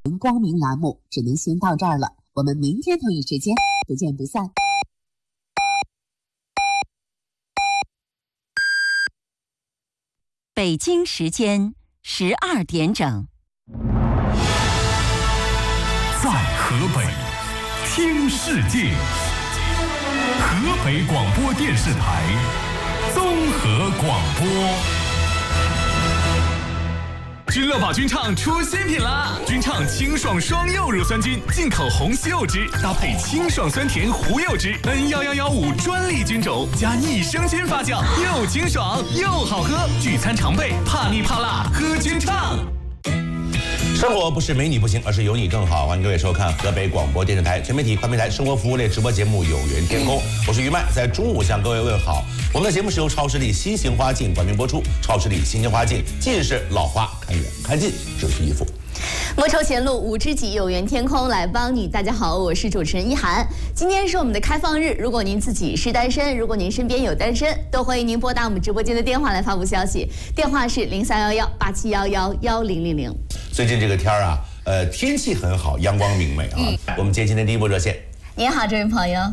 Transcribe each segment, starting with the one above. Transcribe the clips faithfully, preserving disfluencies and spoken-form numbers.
光明栏目只能先到这儿了，我们明天同一时间不见不散。 北京时间十二点整。 在河北听世界，河北广播电视台综合广播。君乐宝君畅出新品啦！君畅清爽双柚乳酸菌，进口红西柚汁，搭配清爽酸甜胡柚汁 N 一一一五专利菌种，加益生菌发酵，又清爽又好喝。聚餐常备，怕腻怕辣，喝君畅。 生活不是没你不行，而是有你更好。欢迎各位收看河北广播电视台全媒体跨平台生活服务类直播节目《有缘天空》，我是于麦，在中午向各位问好。我们的节目是由超视力新型花镜冠名播出，超视力新型花镜，近视老花看远看近只需一副。 莫愁前路无知己，有缘天空来帮你。大家好，我是主持人一涵。今天是我们的开放日，如果您自己是单身，如果您身边有单身，都欢迎您拨打我们直播间的电话来发布消息，电话是零三幺幺八七幺幺幺零零零。 最近这个天儿啊，呃，天气很好，阳光明媚啊。嗯、我们接今天第一波热线。 您好，这位朋友。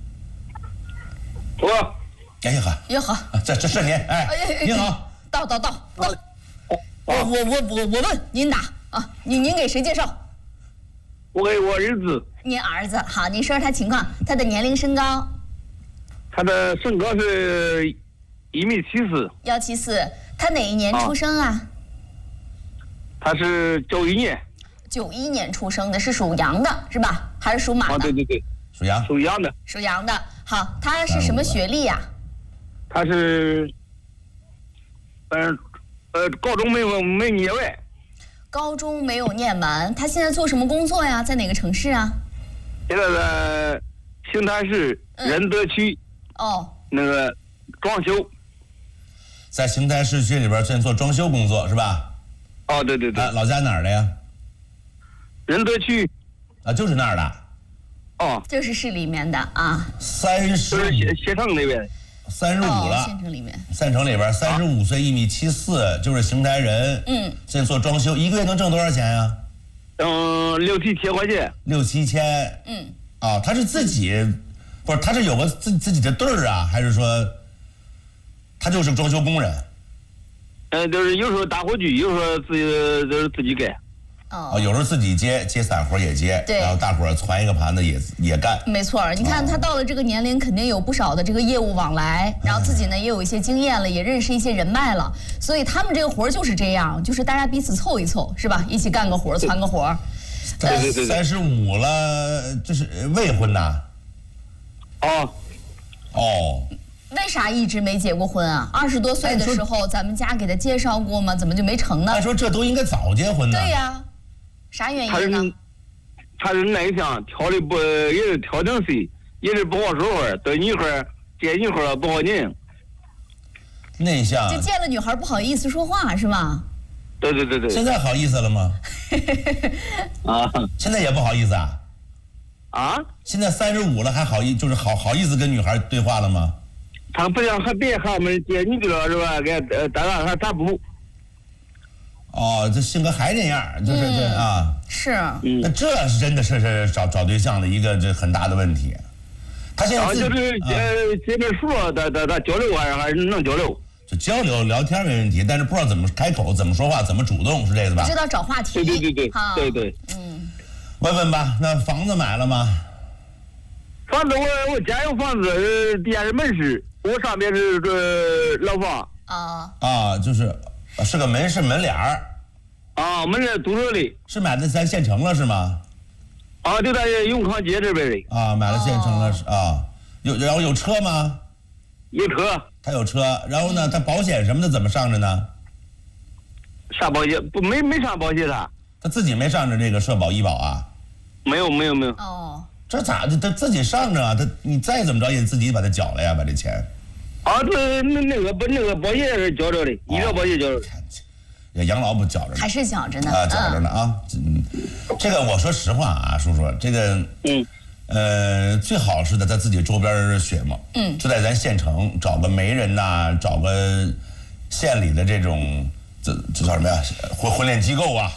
我，哎呀好， 哟好， 这这是您，哎，您好， 到到到到，我我我我我问您打。啊，您您给谁介绍？ 我给我儿子。 您儿子好，您说说他情况，他的年龄、身高。 他的身高是一米七四。 幺七四，他哪一年出生啊？ 他是九一年。 九一年出生的，是属羊的，是吧？还是属马的？ 啊，对对对， 属羊。 属羊的。 属羊的。好，他是什么学历呀、 啊？他是，嗯呃，呃，高中没有没念完。 高中没有念完，他现在做什么工作呀？在哪个城市啊？ 现在在邢台市仁德区、 嗯、哦， 那个装修， 在邢台市区里边在做装修工作是吧？ 哦，对对对。 啊、老家哪儿的呀？ 仁德区。 啊，就是那儿的。 哦， 就是市里面的啊。 三十。 就是县县城那边。 三十五了， 县城里面， 县城里边三十五岁，一米七四，就是邢台人。 嗯， 现在做装修，一个月能挣多少钱呀？ 嗯，六七千块钱。 六七千。 嗯。 啊，他是自己，不是，他是有个自自己的队儿啊，还是说，他就是装修工人？ 嗯，就是有时候打火机，有时候自己就是自己干。 哦，有时候自己接接散活也接， 对， 然后大伙儿攒一个盘子也也干。 没错，你看他到了这个年龄，肯定有不少的这个业务往来，然后自己呢也有一些经验了，也认识一些人脉了，所以他们这个活就是这样，就是大家彼此凑一凑，是吧？一起干个活，攒个活。 对对对。 三十五了，这是未婚呐？ 哦。 哦。 为啥一直没结过婚啊？二十多岁的时候，咱们家给他介绍过吗？怎么就没成呢？ 按说这都应该早结婚呢。 对呀。啥原因呢？ 他是内向，挑的不也是挑定谁，也是不好说话，对女孩见女孩不好拧。 内向。 就见了女孩不好意思说话是吗？ 对对对对。 现在好意思了吗？ 啊， 现在也不好意思啊？ 啊？ 现在三十五了还好意就是好好意思跟女孩对话了吗？ 他不像和别孩们见女的了是吧？给呃，当然他他不。 哦，这性格还那样，就是这、嗯、啊， 是， 那这是真的是是找找对象的一个这很大的问题。他现在自己、 啊、就是呃见面熟了，他他他交流还是还是能交流， 就交流聊天没问题，但是不知道怎么开口，怎么说话，怎么主动，是这个吧？ 不知道找话题。 对对对对，对对， 嗯。 问问吧，那房子买了吗？ 房子我我家有房子，地下是门市，我上边是个楼房。 啊啊，就是。是个门是门脸儿， 啊，门脸堵着里， 是买的咱县城了是吗？ 啊，就在永康街这边的。 啊，买了县城了是、哦、啊，有然后有车吗？ 有车。 他有车，然后呢，他保险什么的怎么上着呢？ 上保险不没没上保险他。 他自己没上着这个社保医保啊？ 没有没有没有。 哦。 这咋的？他自己上着啊？他你再怎么着也自己把它缴了呀，把这钱。 啊，对，那那个不那个保险是交着的，医疗保险交着的， 也养老不缴着呢， 还是缴着呢啊，缴着呢啊。嗯，这个我说实话啊，叔叔，这个嗯， 呃，最好是在他自己周边学嘛， 嗯， 就在咱县城找个媒人呐，找个县里的这种这这叫什么呀？婚婚恋机构啊，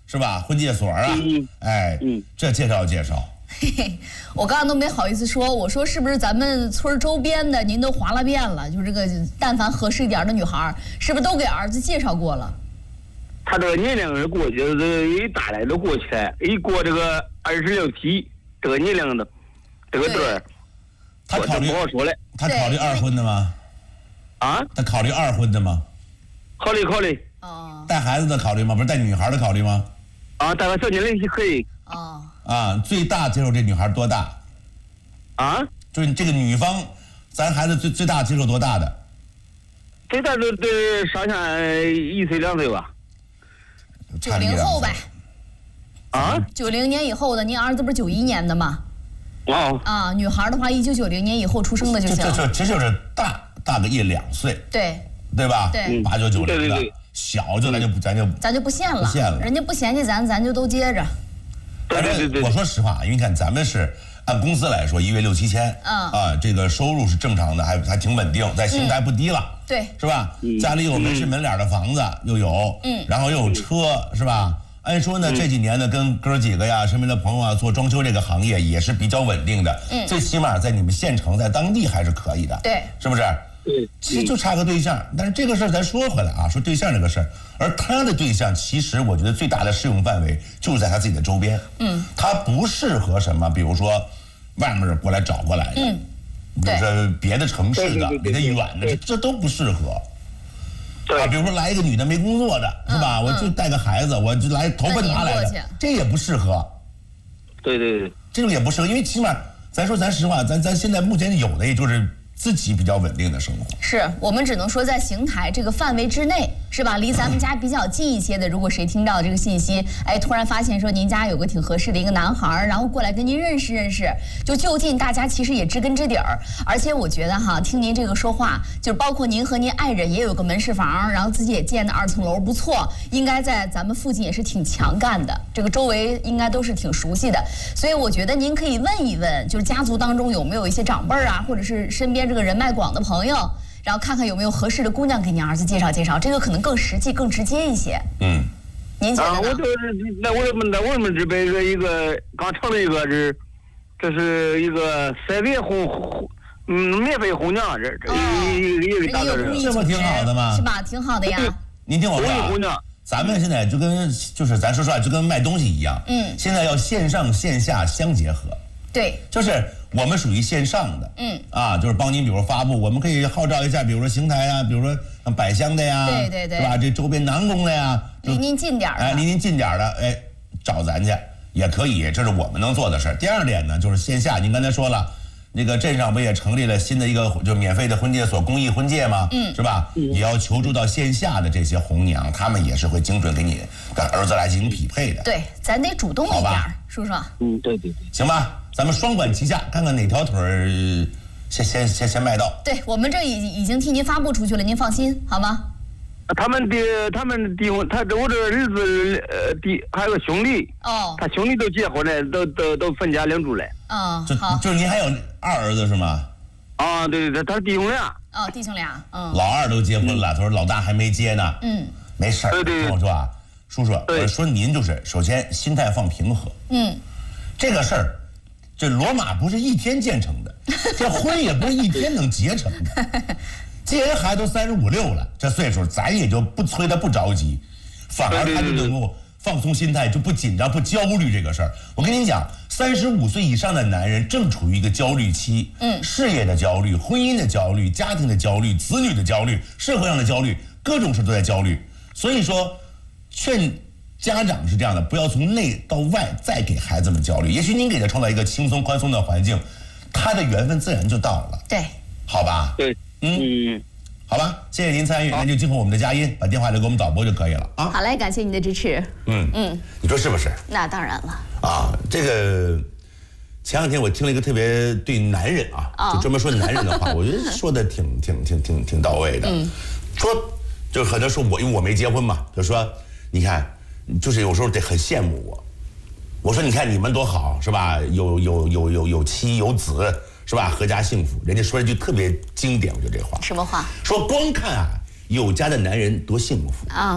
是吧？婚介所啊， 嗯、 哎，嗯，这介绍介绍。 嘿嘿，我刚刚都没好意思说，我说是不是咱们村周边的您都划拉遍了？就这个，但凡合适一点的女孩，是不是都给儿子介绍过了？ 他这个年龄是过去，这一大来都过去了，一过这个二十六七这个年龄的这个段儿， 他考虑不好说了。 他考虑二婚的吗？ 啊？ 他考虑二婚的吗？ 考虑考虑。 哦。 带孩子的考虑吗？不是带女孩的考虑吗？ 啊，带个小年龄就可以。 哦。 啊，最大接受这女孩多大？ 啊？ 就是这个女方，咱孩子最最大接受多大的？ 最大都都上下一岁两岁吧。 九零后呗。 啊？ 九零年以后的，您儿子不是九一年的吗？ 哦。 啊，女孩的话，一九九零年以后出生的就行。 这这这就是大大个一两岁。 对。 对吧？ 对。 八九九零的， 对对对， 小就咱就咱就咱就不限了， 不限了， 人家不嫌弃咱，咱就都接着。 对对对对。 我说实话，因为看咱们是按工资来说，一月六七千， 嗯啊，这个收入是正常的，还还挺稳定，在邢台不低了， 对， 是吧？家里有门市门脸的房子又有，嗯，然后又有车，是吧？按说呢，这几年呢，跟哥几个呀、身边的朋友啊，做装修这个行业也是比较稳定的，嗯，最起码在你们县城，在当地还是可以的， 对， 是不是？ 对， 其实就差个对象，但是这个事儿咱说回来啊，说对象这个事儿，而他的对象其实我觉得最大的适用范围就是在他自己的周边，嗯，他不适合什么，比如说外面过来找过来的，嗯，比如说别的城市的、离得远的，这这都不适合。啊，比如说来一个女的没工作的，是吧？我就带个孩子，我就来投奔她来的，这也不适合。 对对对， 这种也不适合，因为起码咱说咱实话，咱咱现在目前有的也就是自己比较稳定的生活。 是我们只能说在邢台这个范围之内，是吧？离咱们家比较近一些的，如果谁听到这个信息，哎，突然发现说您家有个挺合适的一个男孩，然后过来跟您认识认识，就就近大家其实也知根知底儿。而且我觉得哈，听您这个说话，就是包括您和您爱人也有个门市房，然后自己也建的二层楼，不错，应该在咱们附近也是挺强干的，这个周围应该都是挺熟悉的。所以我觉得您可以问一问，就是家族当中有没有一些长辈啊，或者是身边这个人脉广的朋友，然后看看有没有合适的姑娘给您儿子介绍介绍，这个可能更实际、更直接一些。嗯，您觉得呢？ 啊，我就是在我们在我们这边一个一个刚成立一个是，这是一个色别红红，嗯，免费红娘，这这一一个大的人， 这不挺好的吗？ 是吧？挺好的呀。 您听我说啊，咱们现在就跟就是咱说实话，就跟卖东西一样，嗯，现在要线上线下相结合。 对， 就是我们属于线上的，嗯啊，就是帮您比如发布，我们可以号召一下，比如说邢台呀，比如说像百香的呀， 对对对， 是吧？这周边南宫的呀， 离您近点儿， 哎，离您近点儿的，哎，找咱去也可以，这是我们能做的事儿。第二点呢，就是线下，您刚才说了，那个镇上不也成立了新的一个就免费的婚介所，公益婚介吗？嗯，是吧？也要求助到线下的这些红娘，他们也是会精准给你的儿子来进行匹配的。 对，咱得主动一点，叔叔。 嗯，对对对， 行吧。咱们双管齐下，看看哪条腿儿先先先先迈到。 对，我们这已已经替您发布出去了，您放心好吗？ 他们的他们弟兄，他我这儿子呃弟还有个兄弟哦，他兄弟都结婚了，都都都分家领主了。 嗯， 就好， 就是您还有二儿子是吗？ 啊，对对对，他是弟兄俩。 哦，弟兄俩，嗯。 老二都结婚了，他说老大还没结呢。嗯，没事儿。 对对， 听我说啊，叔叔，我说您就是首先心态放平和。嗯，这个事儿。这罗马不是一天建成的，这婚也不是一天能结成的。既然孩子都三十五六了，这岁数咱也就不催他不着急，反而他就能够放松心态，就不紧张不焦虑这个事儿。我跟您讲，三十五岁以上的男人正处于一个焦虑期，嗯，事业的焦虑、婚姻的焦虑、家庭的焦虑、子女的焦虑、社会上的焦虑，各种事都在焦虑。所以说，劝。家长是这样的，不要从内到外再给孩子们焦虑。也许您给他创造一个轻松宽松的环境，他的缘分自然就到了。 对， 好吧？ 对，嗯， 好吧，谢谢您参与，那就静候我们的佳音，把电话留给我们导播就可以了啊。 好嘞，感谢您的支持。 嗯嗯，你说是不是？ 那当然了。 啊，这个前两天我听了一个特别对男人啊，哦、就专门说男人的话，我觉得说的挺挺挺挺挺到位的。嗯，说就是很多说我因为我没结婚嘛，就说你看。就是有时候得很羡慕我，我说你看你们多好是吧？有有有有有妻有子是吧？阖家幸福。人家说一句特别经典，我觉得这话。 什么话？ 说光看啊有家的男人多幸福啊，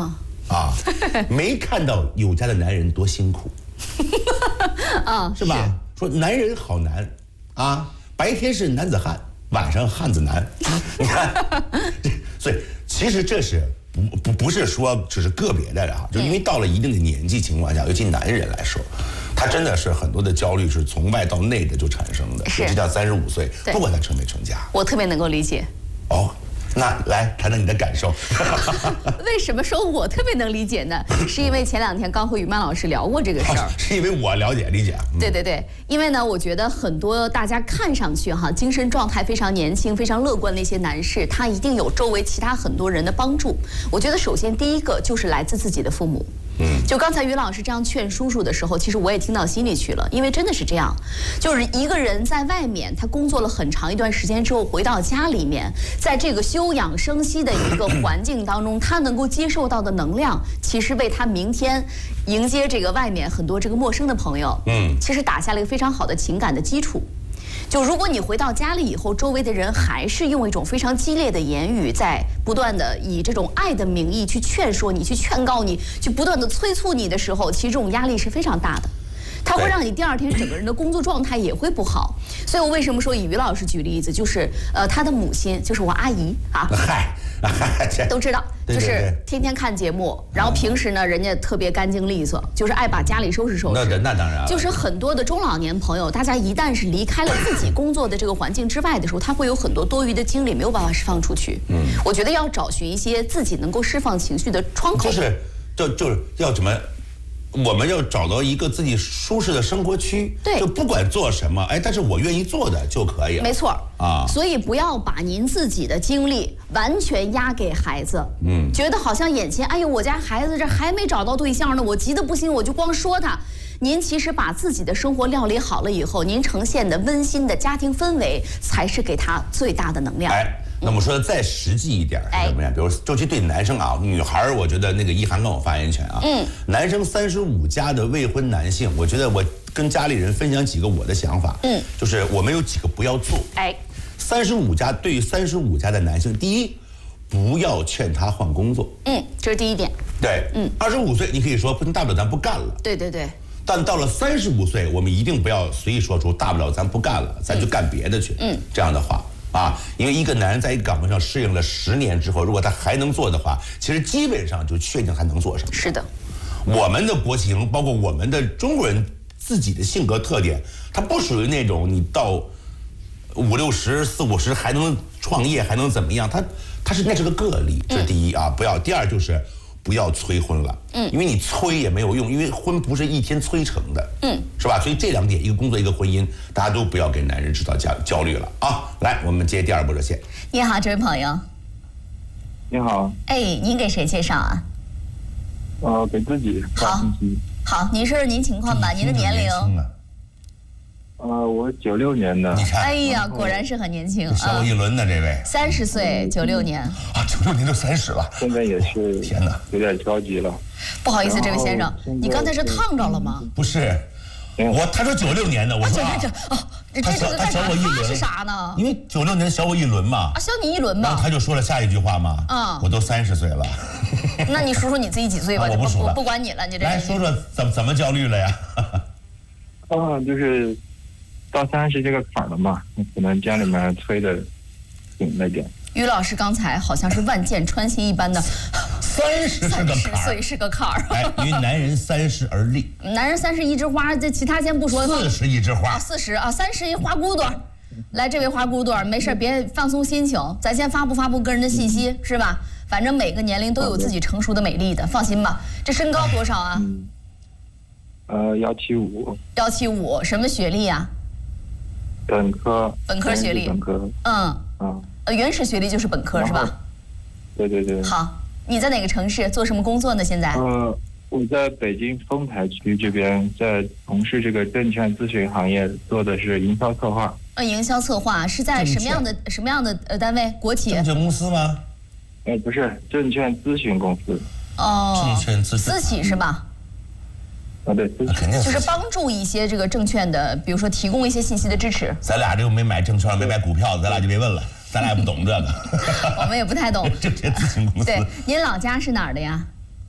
啊，没看到有家的男人多辛苦， 啊， 是吧？说男人好难啊，白天是男子汉，晚上汉子难。你看，所以其实这是不不不是说只是个别的啊，就因为到了一定的年纪情况下，尤其男人来说，他真的是很多的焦虑是从外到内的就产生的。 是， 这叫三十五岁， 对不管他成没成家。 我特别能够理解。 哦。那来谈谈你的感受。 为什么说我特别能理解呢？是因为前两天刚和于曼老师聊过这个事儿、 啊。是因为我了解理解。 嗯、对对对，因为呢，我觉得很多大家看上去哈精神状态非常年轻、非常乐观的一些男士，他一定有周围其他很多人的帮助。我觉得首先第一个就是来自自己的父母。嗯，就刚才于老师这样劝叔叔的时候，其实我也听到心里去了，因为真的是这样，就是一个人在外面他工作了很长一段时间之后，回到家里面，在这个休养生息的一个环境当中，他能够接受到的能量，其实为他明天迎接这个外面很多这个陌生的朋友，嗯，其实打下了一个非常好的情感的基础。就如果你回到家里以后，周围的人还是用一种非常激烈的言语，在不断的以这种爱的名义去劝说你、去劝告你、去不断的催促你的时候，其实这种压力是非常大的。它会让你第二天整个人的工作状态也会不好。所以我为什么说以于老师举例子，就是呃，他的母亲就是我阿姨啊， 嗨， 都知道，就是天天看节目，然后平时呢，人家特别干净利索，就是爱把家里收拾收拾。 那那当然， 就是很多的中老年朋友，大家一旦是离开了自己工作的这个环境之外的时候，他会有很多多余的精力没有办法释放出去。嗯，我觉得要找寻一些自己能够释放情绪的窗口。 就是，就就是要怎么？我们要找到一个自己舒适的生活区， 对， 就不管做什么，哎，但是我愿意做的就可以了。 没错啊，所以不要把您自己的精力完全压给孩子，嗯，觉得好像眼前，哎呦，我家孩子这还没找到对象呢，我急得不行，我就光说他。您其实把自己的生活料理好了以后，您呈现的温馨的家庭氛围，才是给他最大的能量。 哎。那么说的再实际一点是怎么样？比如，尤其对男生啊，女孩我觉得那个一涵更有发言权啊。嗯，男生三十五加的未婚男性，我觉得我跟家里人分享几个我的想法。嗯，就是我们有几个不要做。哎，三十五加对于三十五加的男性，第一，不要劝他换工作。嗯， 这是第一点。 对，嗯，二十五岁你可以说不大不了咱不干了。 对对对。 但到了三十五岁，我们一定不要随意说出大不了咱不干了，咱就干别的去。嗯，这样的话。啊，因为一个男人在一个岗位上适应了十年之后，如果他还能做的话，其实基本上就确定他能做什么。 是的， 我们的国情，包括我们的中国人自己的性格特点，他不属于那种你到五六十、四五十还能创业，还能怎么样？他他是那是个个例，这是第一啊，不要。第二就是不要催婚了，嗯，因为你催也没有用，因为婚不是一天催成的，嗯，是吧？所以这两点，一个工作，一个婚姻，大家都不要给男人制造焦焦虑了啊！来，我们接第二波热线。 你好，这位朋友。 你好。 哎，您给谁介绍啊？ 呃，给自己。 好。好，您说说您情况吧，您的年龄。 呃，我九六年的。 你看， 哎呀，果然是很年轻。 小我一轮呢，这位。 三十岁，九六年。 啊，九六年就三十了。 现在也是。 天哪， 有点着急了。 不好意思，这位先生，你刚才是烫着了吗？ 不是，我他说九六年的，我说啊， 哦， 他小他小我一轮是啥呢？ 因为九六年小我一轮嘛。 啊，小你一轮嘛。 然后他就说了下一句话嘛。嗯。我都三十岁了。 那你说说你自己几岁吧？ 我不数了， 不管你了，你这。 来说说怎么怎么焦虑了呀？ 啊，就是。到三十这个坎儿了嘛，可能家里面催的紧那点。 于老师刚才好像是万箭穿心一般的， 三十是个坎儿， 三十岁是个坎儿。 哎，因为男人三十而立， 男人三十一枝花，这其他先不说。 四十一枝花， 啊，四十啊，三十一花骨朵。来，这位花骨朵，没事别放松心情，咱先发布发布个人的信息，是吧？反正每个年龄都有自己成熟的美丽的，放心吧。这身高多少啊？ 嗯、呃，幺七五。 幺七五，什么学历啊？ 本科， 本科学历， 本科， 嗯，啊，呃，原始学历就是本科是吧？ 对对对。 好，你在哪个城市做什么工作呢？现在？ 呃，我在北京丰台区这边，在从事这个证券咨询行业，做的是营销策划。 呃，营销策划是在什么样的什么样的呃单位？国企？ 证券公司吗？ 呃，不是，证券咨询公司。 哦， 证券咨询私企是吧？ 啊，对， 肯定就是帮助一些这个证券的，比如说提供一些信息的支持。 咱俩这又没买证券，没买股票，咱俩就别问了，咱俩也不懂这个。 我们也不太懂。 证券咨询公司。 对，您老家是哪儿的呀？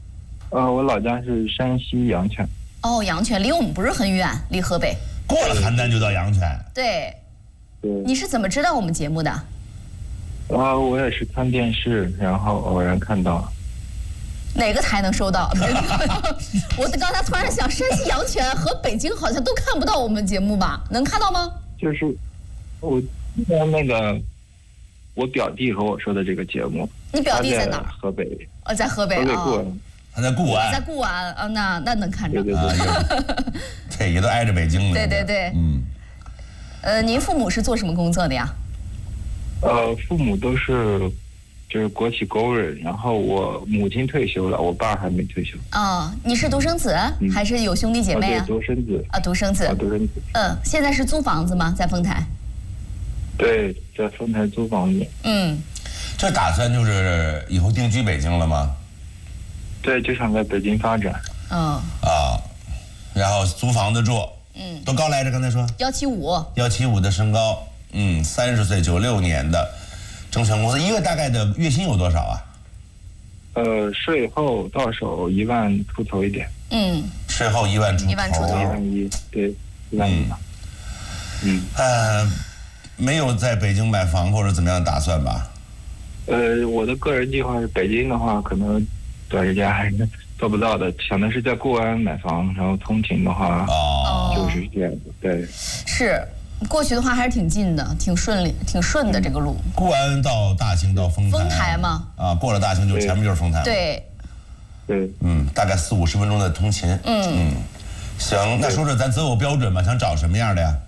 呃，我老家是山西阳泉。 哦，阳泉离我们不是很远，离河北。 过了邯郸就到阳泉。 对。 对。 你是怎么知道我们节目的？ 啊，我也是看电视，然后偶然看到。 哪个台能收到？我刚才突然想，山西阳泉和北京好像都看不到我们节目吧？能看到吗？ 就是我那个我表弟和我说的这个节目。 你表弟在哪儿？ 河北。 哦，在河北啊。 河北固安。 他在固安。 在固安啊，那那能看着。 对对对。 对，也都挨着北京了。 对对对。 嗯。 呃，您父母是做什么工作的呀？ 呃，父母都是。就是国企工人，然后我母亲退休了，我爸还没退休。 哦，你是独生子、嗯、还是有兄弟姐妹啊？ 对，独生子。 啊，独生子。 啊，独生子。 嗯，现在是租房子吗？在丰台？ 对，在丰台租房子。 嗯， 这打算就是以后定居北京了吗？ 对，就想在北京发展。 嗯。 啊，然后租房子住。 嗯。 多高来着？刚才说？ 幺七五。 幺七五的身高，嗯，三十岁，九六年的。证券公司一个大概的月薪有多少啊？ 呃，税后到手一万出头一点。 嗯， 税后一万出头。 一万出头。 一万一，对，一万一。 嗯。呃，没有在北京买房或者怎么样的打算吧？ 呃，我的个人计划是北京的话，可能短时间还是做不到的。想的是在固安买房，然后通勤的话， 哦， 就是这样子。对。 是。过去的话还是挺近的，挺顺利，挺顺的这个路。 固安到大兴到丰台。 丰台嘛。 啊，过了大兴就前面就是丰台。 对。 对。 嗯，大概四五十分钟的通勤。 嗯嗯。行，那说说咱择偶标准吧，想找什么样的呀？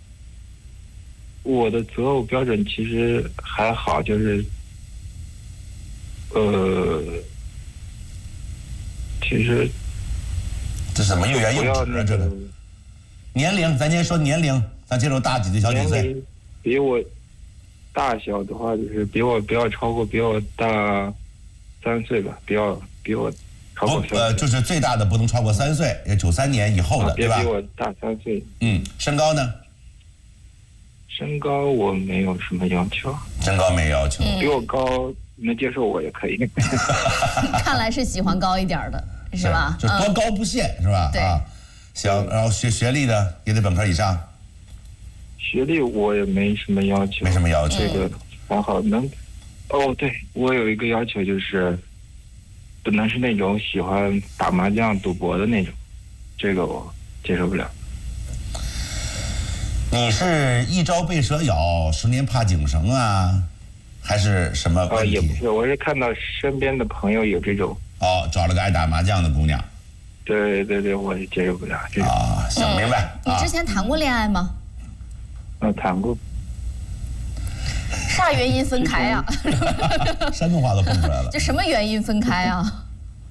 我的择偶标准其实还好，就是，呃，其实。 这怎么欲言又止啊？这个。年龄，咱先说年龄。咱接受大几岁小几岁？ 比我大小的话，就是比我不要超过比我大三岁吧，不要比我超过三岁。 呃，就是最大的不能超过三岁，也九三年以后的， 啊、 对吧？ 别比我大三岁。 嗯，身高呢？ 身高我没有什么要求。 身高没要求， 嗯、 比我高能接受我也可以。 看来是喜欢高一点的，是吧？ 就多高不限，嗯、是吧？ 对。 啊，行，然后学学历呢，也得本科以上。 学历我也没什么要求， 没什么要求， 这个还好能。哦，对，我有一个要求就是，不能是那种喜欢打麻将、赌博的那种，这个我接受不了。 你是一朝被蛇咬，十年怕井绳啊，还是什么问题？ 呃，也不是，我是看到身边的朋友有这种。 哦，找了个爱打麻将的姑娘。 对对对，我也接受不了这种。 啊，行，明白。 你之前谈过恋爱吗？ 呃，谈过。 啥原因分开啊？ 山东话都蹦出来了。 这什么原因分开啊？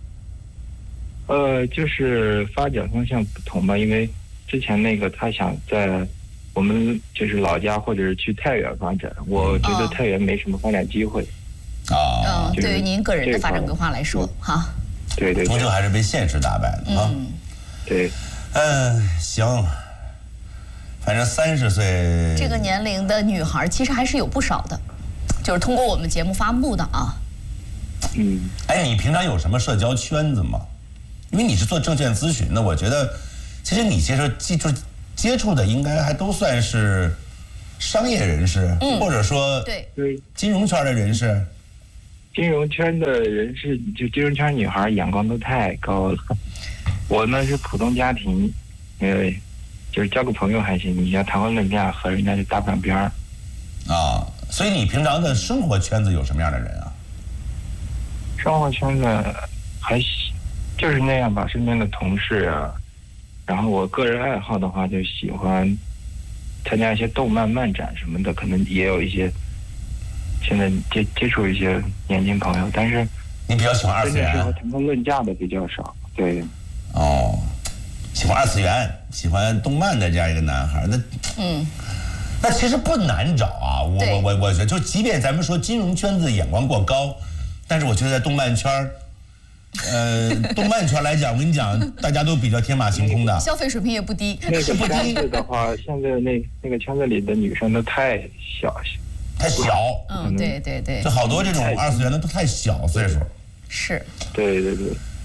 呃，就是发展方向不同吧，因为之前那个他想在我们就是老家或者是去太原发展，我觉得太原没什么发展机会。 啊、 嗯，对于您个人的发展规划来说，哈。 对对。 终究还是被现实打败的啊。 嗯。 对。 嗯，行。反正三十岁这个年龄的女孩其实还是有不少的，就是通过我们节目发布的啊。 嗯， 哎，你平常有什么社交圈子吗？因为你是做证券咨询的，我觉得其实你接触接触接触的应该还都算是商业人士， 嗯、 或者说对对金融圈的人士。 金融圈的人士，就金融圈女孩眼光都太高了。我呢是普通家庭，呃。就是交个朋友还行，你要谈婚论嫁和人家就搭不上边儿。 啊，所以你平常的生活圈子有什么样的人啊？ 生活圈子还就是那样吧，身边的同事啊。然后我个人爱好的话，就喜欢参加一些动漫漫展什么的，可能也有一些现在接接触一些年轻朋友，但是你比较喜欢二次元， 真正适合谈婚论嫁的比较少。对。 哦。喜欢二次元，喜欢动漫的这样一个男孩，那嗯， 那其实不难找啊。我我我我觉得，就即便咱们说金融圈子眼光过高，但是我觉得在动漫圈呃，动漫圈来讲，我跟你讲，大家都比较天马行空的， 消费水平也不低。 那个圈子的话，现在那那个圈子里的女生都太小， 太小。 嗯，对对对。 就好多这种二次元的都太小岁数。 是。 对对对。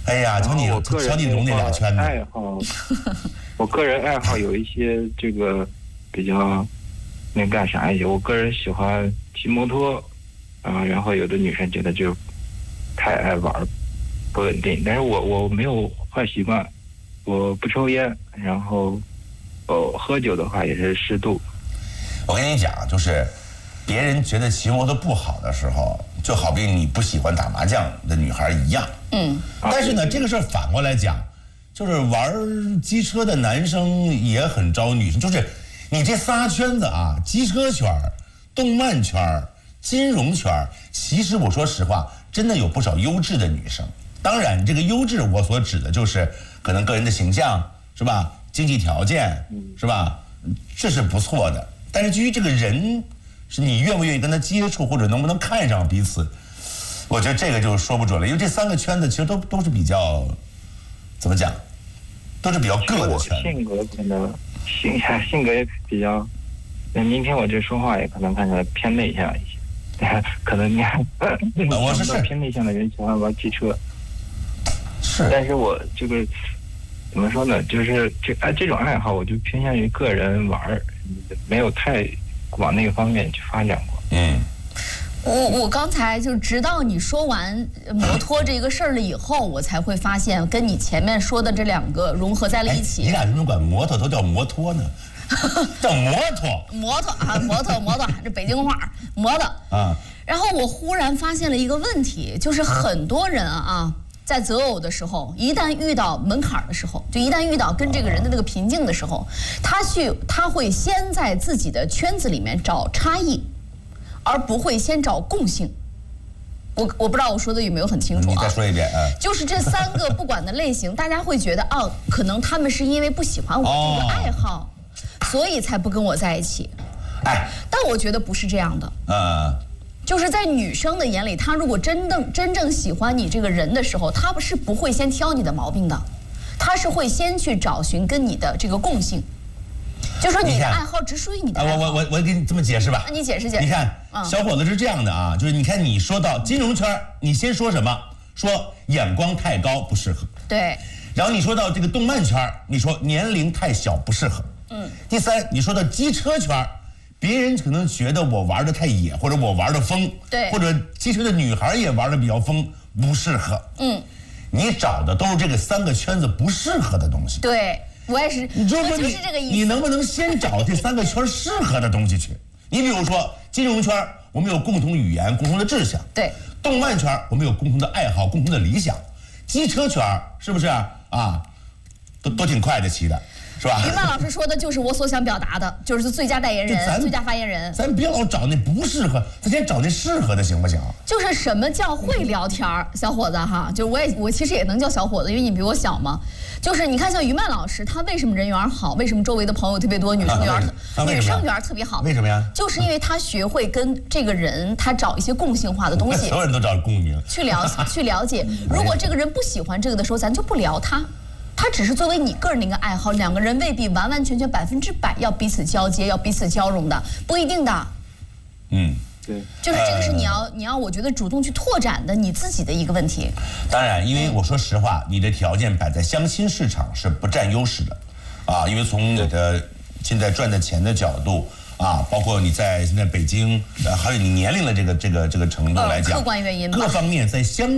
哎呀，瞧你瞧你融那俩圈子。 爱好，我个人爱好有一些这个比较那干啥一些。我个人喜欢骑摩托，啊，然后有的女生觉得就太爱玩，不稳定。但是我我没有坏习惯，我不抽烟，然后哦喝酒的话也是适度。 我跟你讲，就是别人觉得骑摩托不好的时候，就好比你不喜欢打麻将的女孩一样。嗯，但是呢，这个事儿反过来讲，就是玩机车的男生也很招女生。就是你这仨圈子啊，机车圈、动漫圈、金融圈，其实我说实话，真的有不少优质的女生。当然，这个优质我所指的就是可能个人的形象是吧，经济条件是吧，这是不错的。但是至于这个人，是你愿不愿意跟他接触，或者能不能看上彼此，我觉得这个就说不准了。因为这三个圈子其实都都是比较，怎么讲，都是比较个的圈子。 性格可能性性格也比较，今天我这说话也可能看起来偏内向一些，可能你看， 我是是偏内向的人喜欢玩汽车， 是， 但是我这个怎么说呢？就是这啊这种爱好，我就偏向于个人玩，没有太往那个方面去发展过。 嗯， 我我刚才就直到你说完摩托这个事儿了以后，我才会发现跟你前面说的这两个融合在了一起。 你俩为什么管摩托都叫摩托呢？叫摩托。 摩托啊，摩托摩托，这北京话，摩托啊。然后我忽然发现了一个问题，就是很多人啊。在择偶的时候，一旦遇到门槛的时候，就一旦遇到跟这个人的那个瓶颈的时候，他去他会先在自己的圈子里面找差异，而不会先找共性。我我不知道我说的有没有很清楚啊？ 你再说一遍啊。 就是这三个不管的类型，大家会觉得啊，可能他们是因为不喜欢我这个爱好，哦、所以才不跟我在一起。哎，但我觉得不是这样的。呃。就是在女生的眼里，她如果真正真正喜欢你这个人的时候，她是不会先挑你的毛病的，她是会先去找寻跟你的这个共性，就说你的爱好只属于你的爱好。 我我我我给你这么解释吧。 你解释解释。 你看，小伙子是这样的啊，就是你看你说到金融圈，你先说什么？说眼光太高不适合。 对。 然后你说到这个动漫圈，你说年龄太小不适合。嗯。第三，你说到机车圈。别人可能觉得我玩的太野，或者我玩的疯， 对， 或者机车的女孩也玩的比较疯，不适合。嗯，你找的都是这个三个圈子不适合的东西。 对，我也是， 你就说你这个意思。 你能不能先找这三个圈适合的东西去？你比如说金融圈，我们有共同语言、共同的志向； 对， 动漫圈我们有共同的爱好、共同的理想；机车圈是不是啊？都都挺快的骑的。是吧？ 于曼老师说的就是我所想表达的，就是最佳代言人、最佳发言人。 咱别老找那不适合，咱先找那适合的，行不行？ 就是什么叫会聊天儿，小伙子哈，就我也我其实也能叫小伙子，因为你比我小嘛。就是你看像于曼老师，他为什么人缘好？为什么周围的朋友特别多，女生缘、啊、女生缘特别好？ 为什么呀？ 就是因为他学会跟这个人，他找一些共性化的东西。 所有人都找共鸣。 去了去了解，如果这个人不喜欢这个的时候，咱就不聊他。他只是作为你个人的一个爱好，两个人未必完完全全百分之百要彼此交接、要彼此交融的，不一定的。 嗯，对， 就是这个是你要、呃、你要我觉得主动去拓展的你自己的一个问题。 当然，因为我说实话，你的条件摆在相亲市场是不占优势的，啊，因为从你的现在赚的钱的角度。啊，包括你在现在北京，呃，还有你年龄的这个这个这个程度来讲， 客观原因， 各方面在相。